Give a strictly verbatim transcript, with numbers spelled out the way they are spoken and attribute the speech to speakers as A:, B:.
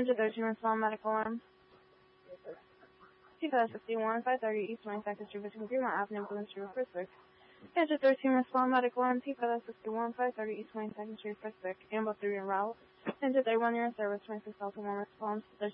A: Engine thirteen, respond medical arm. T five sixty-one, five thirty East twenty-second Street between Greenmount Avenue and Bloom Street, Frisbee. Engine thirteen, respond medical arm. T five sixty-one, five thirty East twenty-second Street, Frisbee. Ambo three en route. Engine thirty-one, you're in service, twenty-six Delta one, response.